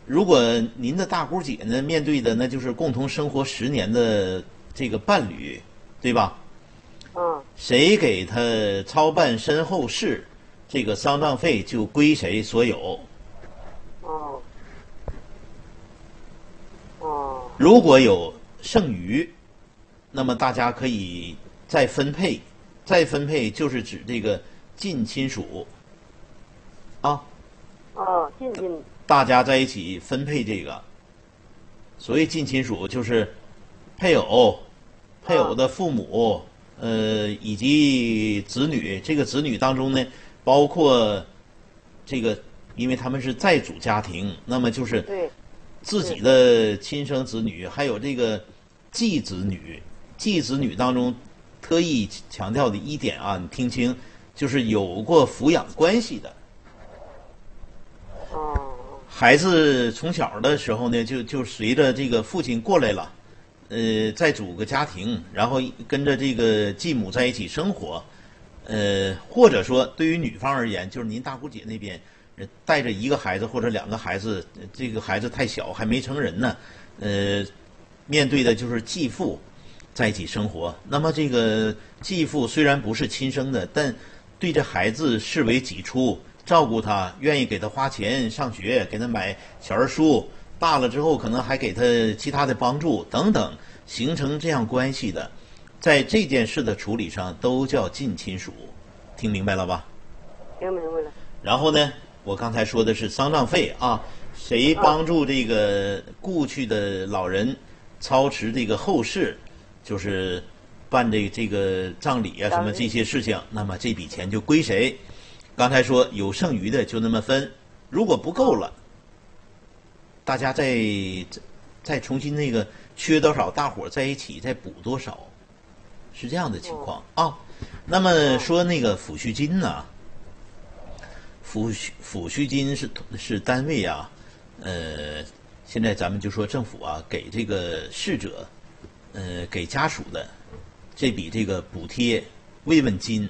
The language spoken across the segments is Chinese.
如果您的大姑姐呢面对的那就是共同生活10年的这个伴侣，对吧？谁给他操办身后事，这个丧葬费就归谁所有。如果有剩余，那么大家可以再分配，再分配就是指这个近亲属啊。 近亲。 大家在一起分配这个。所谓近亲属，就是配偶、配偶的父母，以及子女。这个子女当中呢，包括这个，因为他们是再组家庭，那么就是自己的亲生子女，还有这个继子女。继子女当中特意强调的一点啊，你听清，就是有过抚养关系的。孩子从小的时候呢，就随着这个父亲过来了，再组个家庭，然后跟着这个继母在一起生活。或者说对于女方而言，就是您大姑姐那边带着1个孩子或者2个孩子，这个孩子太小还没成人呢，面对的就是继父在一起生活。那么这个继父虽然不是亲生的，但对这孩子视为己出，照顾他，愿意给他花钱上学，给他买小人书，大了之后可能还给他其他的帮助等等，形成这样关系的，在这件事的处理上都叫近亲属。听明白了吧？ 听明白了。 然后呢，我刚才说的是丧葬费啊，谁帮助这个故去的老人操持这个后事，就是办这个葬礼啊什么这些事情，那么这笔钱就归谁。刚才说有剩余的就那么分，如果不够了，大家再重新那个缺多少，大伙在一起再补多少，是这样的情况啊。那么说那个抚恤金呢，抚恤金是单位啊，现在咱们就说政府啊，给这个逝者，给家属的这笔这个补贴慰问金，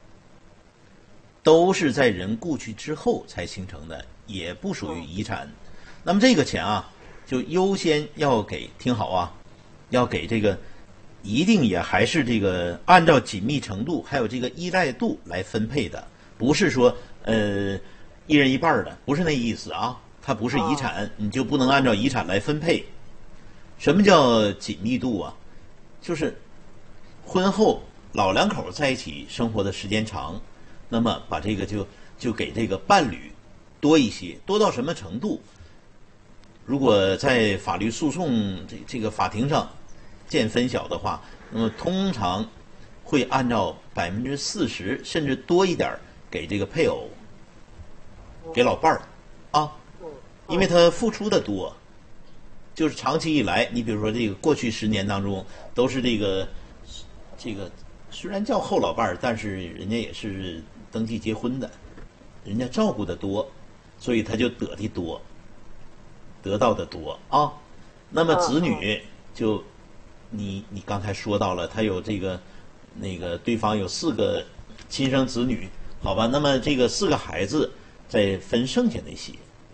都是在人故去之后才形成的，也不属于遗产。那么这个钱啊，就优先要给，听好啊，要给这个，一定也还是这个按照紧密程度还有这个依赖度来分配的，不是说一人一半的，不是那意思啊。它不是遗产，你就不能按照遗产来分配。什么叫紧密度啊？就是婚后老两口在一起生活的时间长，那么把这个就给这个伴侣多一些，多到什么程度？如果在法律诉讼这个法庭上见分晓的话，那么通常会按照40%甚至多一点给这个配偶，给老伴儿啊，因为他付出的多，就是长期以来，你比如说这个过去10年当中，都是这个虽然叫后老伴儿，但是人家也是登记结婚的，人家照顾的多，所以他就得的多，得到的多啊。那么子女就你刚才说到了，他有这个那个对方有4个亲生子女，好吧？那么这个4个孩子再分剩下那些，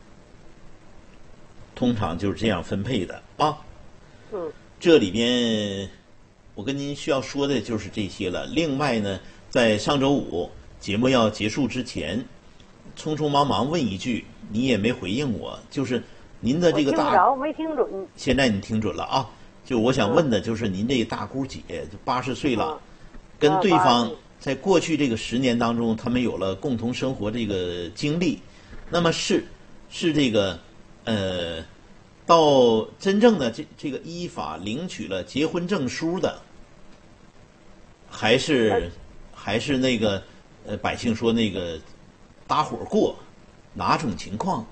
通常就是这样分配的啊。这里边我跟您需要说的就是这些了。另外呢，在上周五节目要结束之前，匆匆忙忙问一句，你也没回应我，就是您的这个我没听准。 现在你听准了啊？就我想问的就是您这大姑姐就80岁了，跟对方在过去这个10年当中，他们有了共同生活这个经历，那么是这个到真正的这个依法领取了结婚证书的，还是那个百姓说那个搭伙过，哪种情况？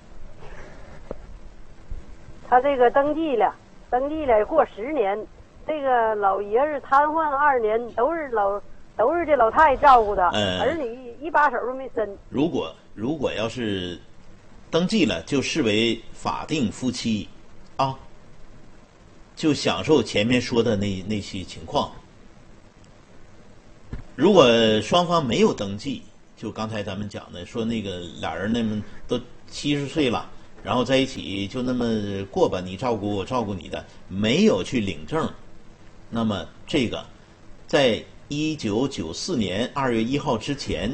他这个登记了过10年，这个老爷子瘫痪2年，都是这老太太照顾的，儿女一把手都没伸。 如果要是登记了，就视为法定夫妻啊，就享受前面说的那些情况。如果双方没有登记，就刚才咱们讲的说那个俩人那么都70岁了， 然后在一起就那么过吧，你照顾我，照顾你的，没有去领证，那么这个在1994年2月1号之前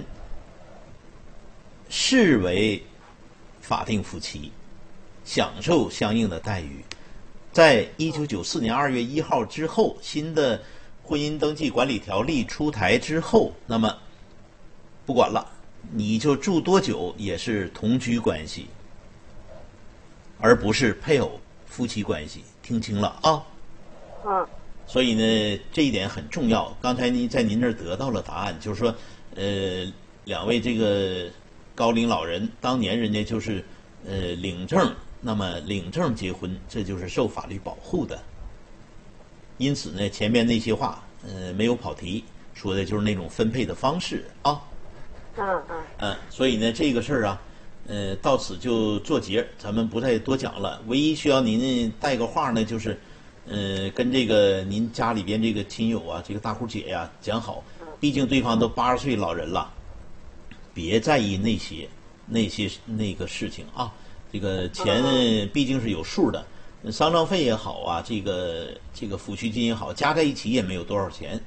视为法定夫妻，享受相应的待遇。在1994年2月1号之后，新的婚姻登记管理条例出台之后，那么不管了，你就住多久也是同居关系，而不是配偶夫妻关系，听清了啊？所以呢，这一点很重要。刚才您在您这儿得到了答案，就是说，两位这个高龄老人当年人家就是领证，那么领证结婚，这就是受法律保护的。因此呢，前面那些话没有跑题，说的就是那种分配的方式啊。所以呢，这个事儿啊，到此就作结，咱们不再多讲了。唯一需要您带个话呢，就是跟这个您家里边这个亲友啊，这个大户姐呀讲好，毕竟对方都80岁老人了，别在意那个事情啊。这个钱毕竟是有数的，丧葬费也好啊，这个抚恤金也好，加在一起也没有多少钱。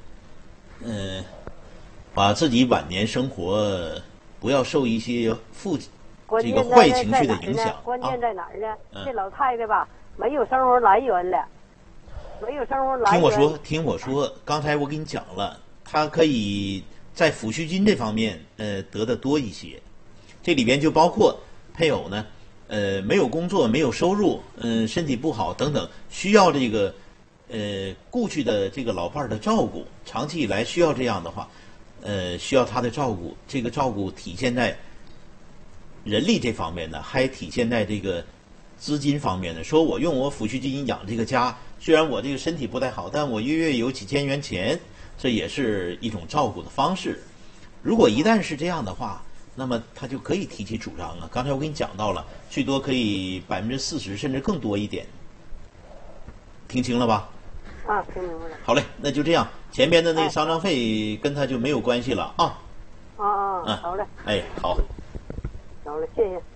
把自己晚年生活不要受一些这个坏情绪的影响。 关键在哪儿呢？这老太太吧，没有生活来源了，没有生活来源。 听我说，刚才我给你讲了，她可以在抚恤金这方面得的多一些，这里边就包括配偶呢，没有工作、没有收入，身体不好等等，需要这个故去的这个老伴儿的照顾，长期以来需要这样的话，需要他的照顾。这个照顾体现在人力这方面呢，还体现在这个资金方面呢。说我用我抚恤金养这个家，虽然我这个身体不太好，但我月月有几千元钱，这也是一种照顾的方式。如果一旦是这样的话，那么他就可以提起主张了。刚才我给你讲到了，最多可以40%甚至更多一点，听清了吧？ 听明白了。 好嘞，那就这样，前边的那个丧葬费跟他就没有关系了啊。 好嘞。 好。 好嘞，谢谢。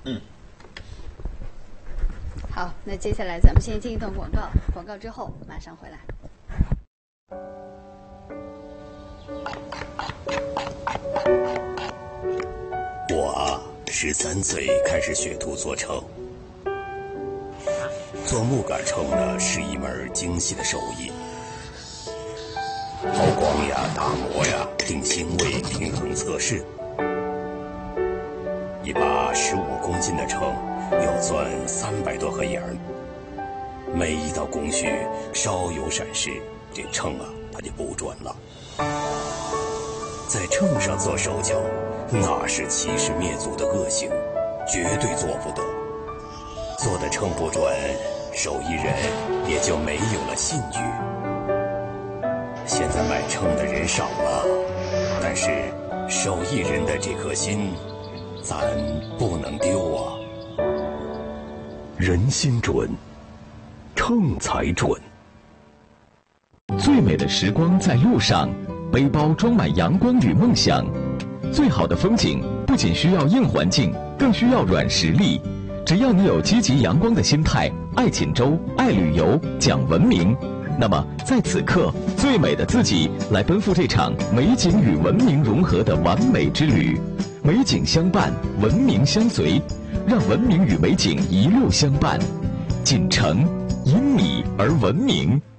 好，那接下来咱们先进一段广告，广告之后马上回来。 我13岁开始学徒做秤，做木杆秤呢是一门精细的手艺，抛光呀、打磨呀、定星位、平衡测试。一把15公斤的秤要钻300多颗眼儿，每一道工序稍有闪失，这秤啊它就不准了。在秤上做手脚，那是欺师灭祖的恶行，绝对做不得。做的秤不准，手艺人也就没有了信誉。现在买秤的人少了，但是手艺人的这颗心，咱不能丢啊。人心准，秤才准。 最美的时光在路上，背包装满阳光与梦想。最好的风景不仅需要硬环境，更需要软实力。只要你有积极阳光的心态，爱锦州，爱旅游，讲文明，那么在此刻，最美的自己来奔赴这场美景与文明融合的完美之旅。美景相伴，文明相随，让文明与美景一路相伴。锦城因你而文明。